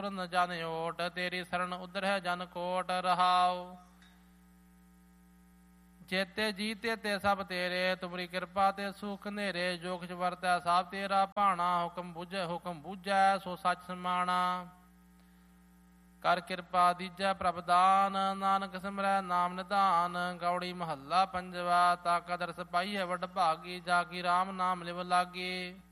ਪੂਰਨ ਜਨ ਓਟ, ਤੇਰੀ ਸਰਣ ਉਧਰਹਿ ਜਨ ਕੋਟ ਰਹਾਉ। ਚੇਤੇ ਜੀਤੇ ਤੇ ਸਭ ਤੇਰੇ, ਤੁਮਰੀ ਕਿਰਪਾ ਤੇ ਸੁਖ ਨੇਰੇ, ਜੋ ਕੁਛ ਵਰਤੈ ਸਭ ਤੇਰਾ ਭਾਣਾ, ਹੁਕਮ ਬੂਝੈ ਸੋ ਸੱਚ ਸਮਾਣਾ। ਕਰ ਕਿਰਪਾ ਦੀਜੈ ਪ੍ਰਭ ਦਾਨ, ਨਾਨਕ ਸਿਮਰੈ ਨਾਮ ਨਿਧਾਨ। ਗੌੜੀ ਮਹੱਲਾ ਪੰਜਵਾ। ਤਾ ਕਾ ਦਰਸ ਪਾਈਐ ਵੱਡ ਭਾਗੀ, ਜਾ ਕੀ ਰਾਮ ਨਾਮ ਲਿਵ ਲਾਗੀ।